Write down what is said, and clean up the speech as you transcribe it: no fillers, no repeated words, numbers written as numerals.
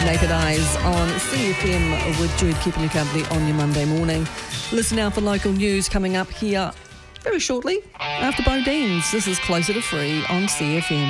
Naked Eyes on CFM with Jude keeping you company on your Monday morning. Listen out for local news coming up here very shortly after Bodeans. This is Closer to Free on CFM.